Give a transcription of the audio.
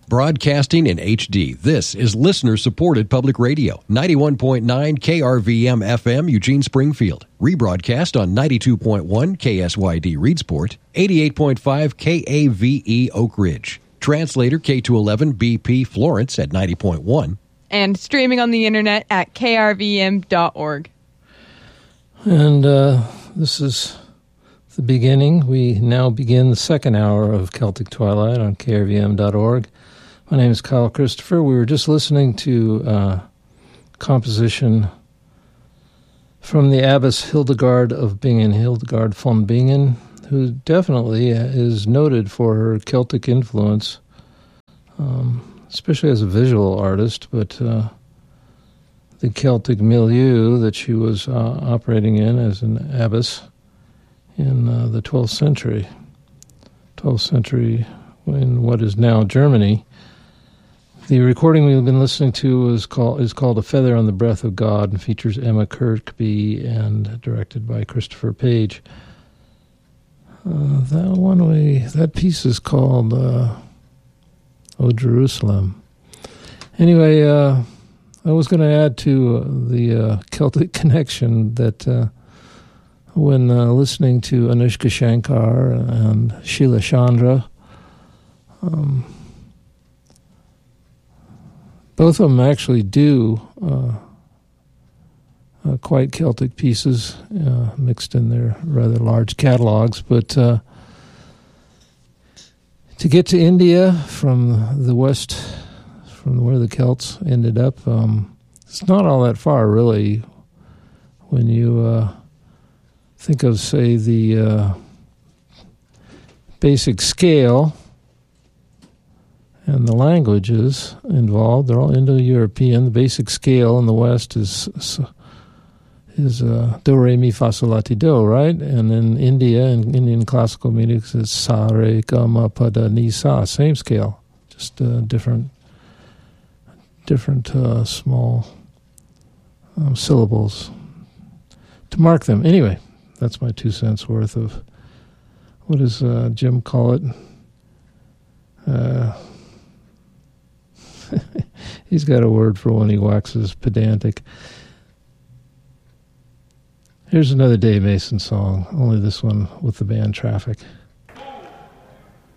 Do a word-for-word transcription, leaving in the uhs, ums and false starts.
Broadcasting in H D, this is listener-supported public radio. ninety-one point nine K R V M F M, Eugene, Springfield. Rebroadcast on ninety-two point one K S Y D, Reedsport. eighty-eight point five K A V E, Oak Ridge. Translator K two eleven B P, Florence at ninety point one. And streaming on the internet at K R V M dot org. And uh, this is the beginning. We now begin the second hour of Celtic Twilight on K R V M dot org. My name is Kyle Christopher. We were just listening to uh, composition from the Abbess Hildegard of Bingen, Hildegard von Bingen, who definitely is noted for her Celtic influence, um, especially as a visual artist, but uh, the Celtic milieu that she was uh, operating in as an abbess in uh, the twelfth century, twelfth century in what is now Germany. The recording we've been listening to is called is called "A Feather on the Breath of God" and features Emma Kirkby and directed by Christopher Page. Uh, that one way, that piece is called uh, "O Jerusalem." Anyway, uh, I was going to add to uh, the uh, Celtic connection that uh, when uh, listening to Anushka Shankar and Sheila Chandra, um, both of them actually do uh, uh, quite Celtic pieces uh, mixed in their rather large catalogs. But uh, to get to India from the west, from where the Celts ended up, um, it's not all that far, really, when you uh, think of, say, the uh, basic scale and the languages involved. They're all Indo-European. The basic scale in the West is is uh, do, re, mi, fa, sol, la, ti, do, right? And in India, in Indian classical music, it's sa, re, ga, ma, pa, da, ni, sa. Same scale, just uh, different, different uh, small um, syllables to mark them. Anyway, that's my two cents worth of, what does uh, Jim call it? Uh... He's got a word for when he waxes pedantic. Here's another Dave Mason song, only this one with the band Traffic.